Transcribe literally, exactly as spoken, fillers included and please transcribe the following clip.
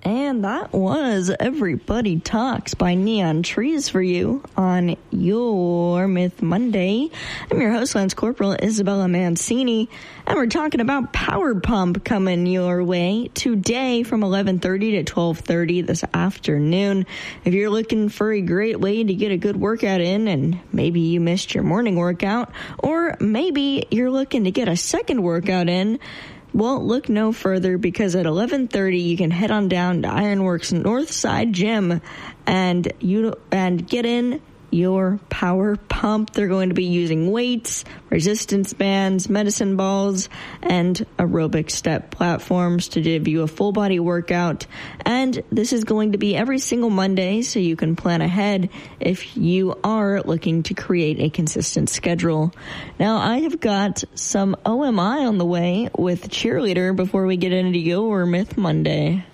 And that was Everybody Talks by Neon Trees for you on your Myth Monday. I'm your host, Lance Corporal Isabella Mancini, and we're talking about Power Pump coming your way today from eleven thirty to twelve thirty this afternoon. If you're looking for a great way to get a good workout in, and maybe you missed your morning workout, or maybe you're looking to get a second workout in, well, look no further, because at eleven thirty you can head on down to Ironworks Northside Gym and you and get in your Power Pump. They're going to be using weights, resistance bands, medicine balls, and aerobic step platforms to give you a full body workout. And this is going to be every single Monday, so you can plan ahead if you are looking to create a consistent schedule. Now, I have got some O M I on the way with Cheerleader before we get into your Myth Monday.